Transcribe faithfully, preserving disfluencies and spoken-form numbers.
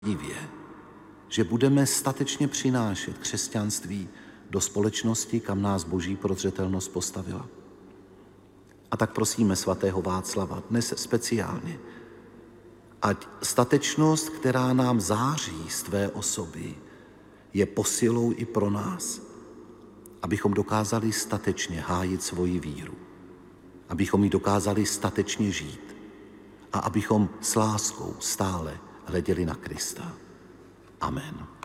divě, že budeme statečně přinášet křesťanství do společnosti, kam nás Boží prozřetelnost postavila. A tak prosíme svatého Václava dnes speciálně, ať statečnost, která nám září z tvé osoby, je posilou i pro nás, abychom dokázali statečně hájit svoji víru, abychom ji dokázali statečně žít a abychom s láskou stále hleděli na Krista. Amen.